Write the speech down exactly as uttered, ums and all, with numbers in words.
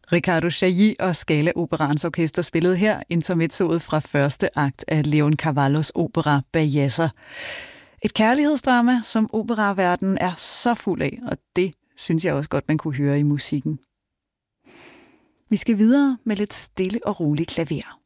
Riccardo Chailly og Scala Operaens orkester spillede her intermezzoet fra første akt af Leon Cavallos opera Bajazzer. Et kærlighedsdrama, som operaverdenen er så fuld af, og det synes jeg også godt, man kunne høre i musikken. Vi skal videre med lidt stille og rolig klaver.